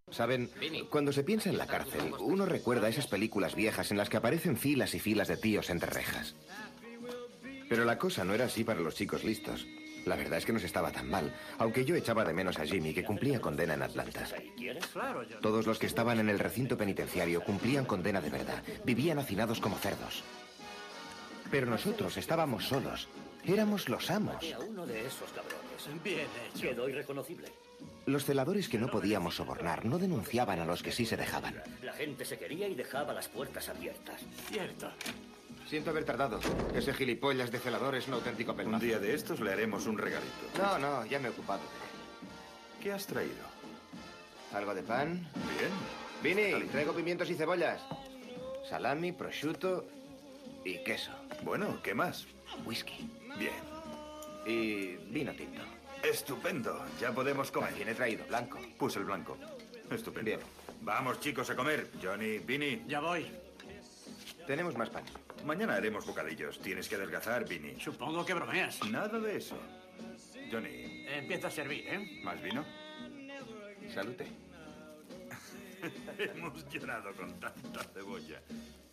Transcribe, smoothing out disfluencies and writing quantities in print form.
Saben, Vinny. cuando se piensa en la cárcel, uno recuerda esas películas viejas en las que aparecen filas y filas de tíos entre rejas. Pero la cosa no era así para los chicos listos. La verdad es que no se estaba tan mal, aunque yo echaba de menos a Jimmy, que cumplía condena en Atlanta. Todos los que estaban en el recinto penitenciario cumplían condena de verdad. Vivían hacinados como cerdos. Pero nosotros estábamos solos. Éramos los amos. A uno de esos cabrones. Bien hecho. Quedó irreconocible. Los celadores que no podíamos sobornar no denunciaban a los que sí se dejaban. La gente se quería y dejaba las puertas abiertas. Cierto. Siento haber tardado. Ese gilipollas de celador es un auténtico Un pelonazo. día de estos le haremos un regalito. No, ya me he ocupado. ¿Qué has traído? ¿Algo de pan? Bien. Vini, traigo pimientos y cebollas. Salami, prosciutto y queso. Bueno, ¿qué más? Whisky. Bien. Y vino tinto. Estupendo. Ya podemos comer. También he traído blanco. Puse el blanco. Estupendo. Bien. Vamos, chicos, a comer. Johnny, Vinny. Ya voy. Tenemos más pan. Mañana haremos bocadillos. Tienes que adelgazar, Vinny. Supongo que bromeas. Nada de eso. Johnny, Empieza a servir, ¿eh? ¿más vino? Salute. Hemos llenado con tanta cebolla.